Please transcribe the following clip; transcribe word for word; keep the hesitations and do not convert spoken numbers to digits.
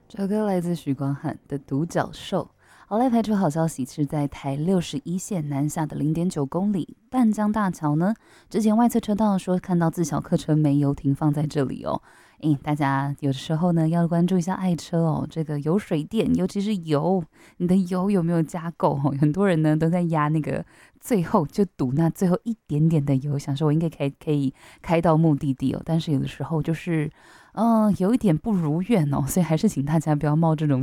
这首歌来自许光汉的《独角兽》。好来排除好消息是在台六十一线南下的零点九公里淡江大桥呢，之前外侧车道说看到自小客车没油停放在这里哦。诶，大家有的时候呢要关注一下爱车哦，这个油水电，尤其是油，你的油有没有加够哦？很多人呢都在压那个最后就赌那最后一点点的油，想说我应该可以可以开到目的地哦，但是有的时候就是嗯、呃有一点不如愿哦，所以还是请大家不要冒这种